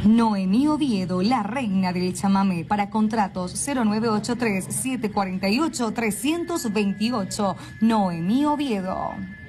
Noemí Oviedo, la reina del chamamé. Para contratos 0983-748-328. Noemí Oviedo.